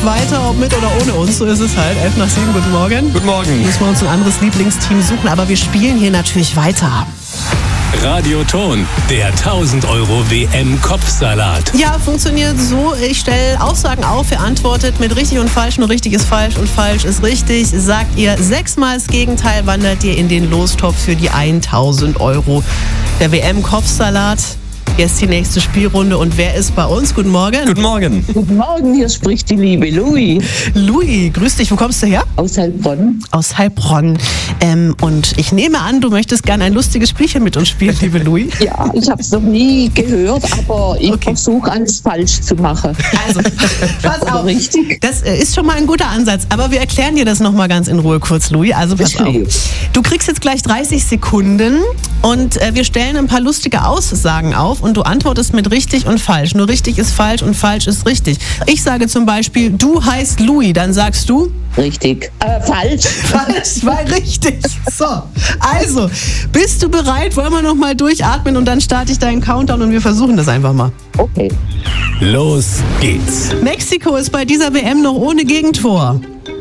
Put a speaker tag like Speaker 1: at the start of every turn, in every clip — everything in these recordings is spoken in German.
Speaker 1: weiter, ob mit oder ohne uns. So ist es halt. 11:07, guten Morgen.
Speaker 2: Guten Morgen.
Speaker 1: Müssen wir uns ein anderes Lieblingsteam suchen, aber wir spielen hier natürlich weiter.
Speaker 3: Radioton, der 1000 Euro WM-Kopfsalat.
Speaker 1: Ja, funktioniert so. Ich stelle Aussagen auf, ihr antwortet mit richtig und falsch, nur richtig ist falsch und falsch ist richtig. Sagt ihr 6-mal das Gegenteil, wandert ihr in den Lostopf für die 1000 Euro. Der WM-Kopfsalat. Jetzt die nächste Spielrunde und wer ist bei uns? Guten Morgen.
Speaker 2: Guten Morgen.
Speaker 4: Guten Morgen, hier spricht die liebe Louis.
Speaker 1: Louis, grüß dich. Wo kommst du her?
Speaker 4: Aus Heilbronn.
Speaker 1: Aus Heilbronn. Und ich nehme an, du möchtest gerne ein lustiges Spielchen mit uns spielen, liebe Louis.
Speaker 4: Ja, ich habe es noch nie gehört, aber ich versuche alles falsch zu machen.
Speaker 1: Also, pass auf.
Speaker 4: Richtig.
Speaker 1: Das ist schon mal ein guter Ansatz, aber wir erklären dir das nochmal ganz in Ruhe kurz, Louis. Also pass auf. Du kriegst jetzt gleich 30 Sekunden und wir stellen ein paar lustige Aussagen auf und du antwortest mit richtig und falsch. Nur richtig ist falsch und falsch ist richtig. Ich sage zum Beispiel, du heißt Louis, dann sagst du?
Speaker 4: Richtig. Falsch.
Speaker 1: Falsch, war richtig. So, also, bist du bereit? Wollen wir noch mal durchatmen und dann starte ich deinen Countdown und wir versuchen das einfach mal.
Speaker 4: Okay.
Speaker 3: Los geht's.
Speaker 1: Mexiko ist bei dieser WM noch ohne Gegentor.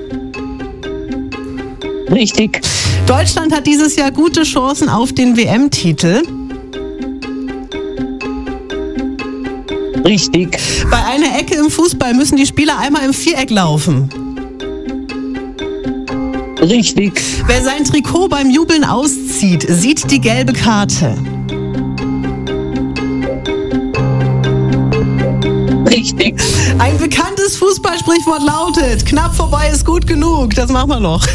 Speaker 4: Richtig.
Speaker 1: Deutschland hat dieses Jahr gute Chancen auf den WM-Titel.
Speaker 4: Richtig.
Speaker 1: Bei einer Ecke im Fußball müssen die Spieler einmal im Viereck laufen.
Speaker 4: Richtig.
Speaker 1: Wer sein Trikot beim Jubeln auszieht, sieht die gelbe Karte.
Speaker 4: Richtig.
Speaker 1: Ein bekanntes Fußballsprichwort lautet, knapp vorbei ist gut genug. Das machen wir noch.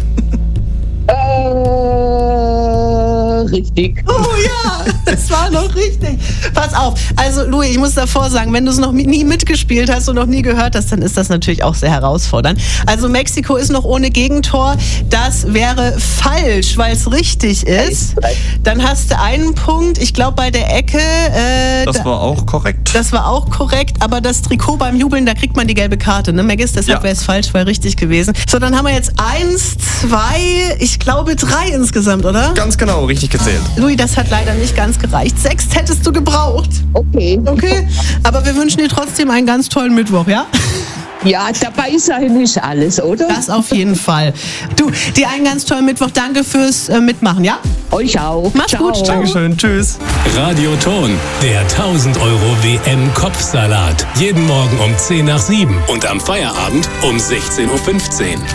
Speaker 4: Richtig.
Speaker 1: Oh ja, das war noch richtig. Pass auf, also Louis, ich muss davor sagen, wenn du es noch nie mitgespielt hast und noch nie gehört hast, dann ist das natürlich auch sehr herausfordernd. Also Mexiko ist noch ohne Gegentor, das wäre falsch, weil es richtig ist. Dann hast du einen Punkt, ich glaube bei der Ecke.
Speaker 2: Das war auch korrekt.
Speaker 1: Das war auch korrekt, aber das Trikot beim Jubeln, da kriegt man die gelbe Karte, ne Maggis? Deshalb wäre es falsch, weil richtig gewesen. So, dann haben wir jetzt 1, 2, ich glaube 3 insgesamt, oder?
Speaker 2: Ganz genau, richtig gezählt.
Speaker 1: Louis, das hat leider nicht ganz gereicht. 6 hättest du gebraucht.
Speaker 4: Okay.
Speaker 1: Okay, aber wir wünschen dir trotzdem einen ganz tollen Mittwoch, ja?
Speaker 4: Ja, dabei sein ist alles, oder?
Speaker 1: Das auf jeden Fall. Du, dir einen ganz tollen Mittwoch. Danke fürs Mitmachen, ja?
Speaker 4: Euch auch.
Speaker 1: Mach's
Speaker 4: Ciao.
Speaker 1: gut.
Speaker 2: Dankeschön, tschüss.
Speaker 3: Radioton, der 1000 Euro WM-Kopfsalat. Jeden Morgen um 10 nach 7 und am Feierabend um 16:15 Uhr.